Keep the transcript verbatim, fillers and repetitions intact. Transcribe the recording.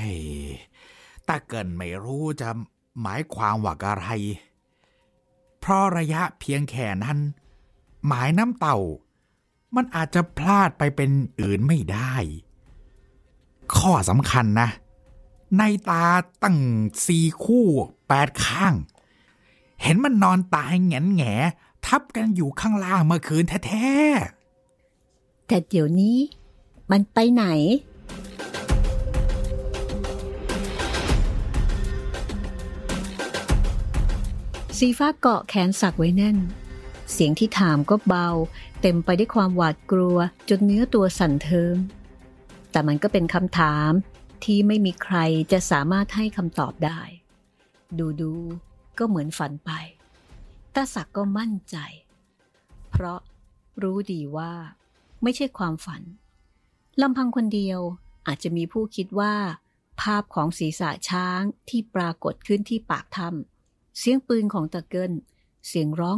ยตาเกินไม่รู้จะหมายความว่าอะไรเพราะระยะเพียงแค่นั้นหมายน้ำเต่ามันอาจจะพลาดไปเป็นอื่นไม่ได้ข้อสำคัญนะในตาตั้งสี่คู่แปดข้างเห็นมันนอนตายแง่นแง่ทับกันอยู่ข้างล่างเมื่อคืนแท้ๆแต่เดี๋ยวนี้มันไปไหนสีฟ้าเกาะแขนสักไว้แน่นเสียงที่ถามก็เบาเต็มไปด้วยความหวาดกลัวจนเนื้อตัวสั่นเทิมแต่มันก็เป็นคำถามที่ไม่มีใครจะสามารถให้คำตอบได้ดูๆก็เหมือนฝันไปตาศักดิ์ก็มั่นใจเพราะรู้ดีว่าไม่ใช่ความฝันลำพังคนเดียวอาจจะมีผู้คิดว่าภาพของศีรษะช้างที่ปรากฏขึ้นที่ปากถ้ำเสียงปืนของตะเกิลเสียงร้อง